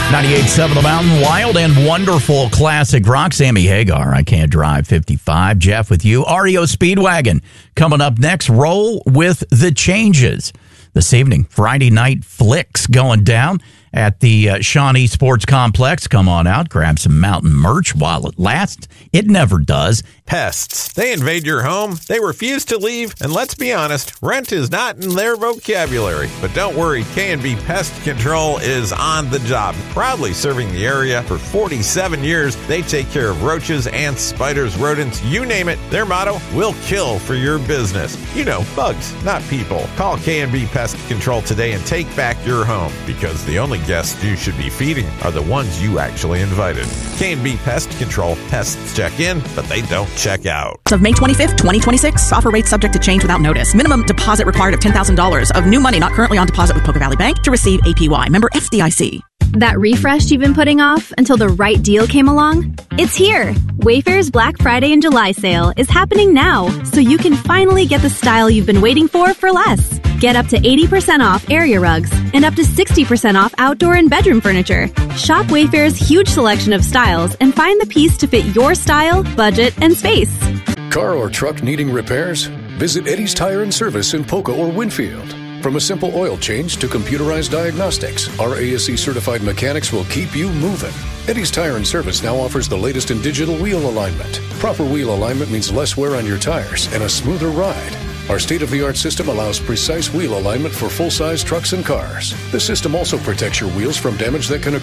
98.7 The Mountain, wild and wonderful classic rock. Sammy Hagar, I Can't Drive 55. Jeff with you. REO Speedwagon coming up next. Roll with the Changes. This evening, Friday Night Flicks going down at the Shawnee Sports Complex. Come on out, grab some mountain merch while it lasts. It never does. Pests. They invade your home, they refuse to leave, and let's be honest, rent is not in their vocabulary. But don't worry, K&B Pest Control is on the job. Proudly serving the area for 47 years, they take care of roaches, ants, spiders, rodents, you name it. Their motto, we'll kill for your business. You know, bugs, not people. Call K&B Pest Control today and take back your home, because the only guests you should be feeding are the ones you actually invited. K&B Pest Control. Pests check in, but they don't check out. Of May 25th, 2026. Offer rates subject to change without notice. Minimum deposit required of $10,000 of new money not currently on deposit with Poca Valley Bank to receive APY. Member FDIC. That refresh you've been putting off until the right deal came along? It's here! Wayfair's Black Friday and July sale is happening now, so you can finally get the style you've been waiting for less. Get up to 80% off area rugs and up to 60% off outdoor and bedroom furniture. Shop Wayfair's huge selection of styles and find the piece to fit your style, budget, and space. Car or truck needing repairs? Visit Eddie's Tire and Service in Poca or Winfield. From a simple oil change to computerized diagnostics, our ASE-certified mechanics will keep you moving. Eddie's Tire and Service now offers the latest in digital wheel alignment. Proper wheel alignment means less wear on your tires and a smoother ride. Our state-of-the-art system allows precise wheel alignment for full-size trucks and cars. The system also protects your wheels from damage that can occur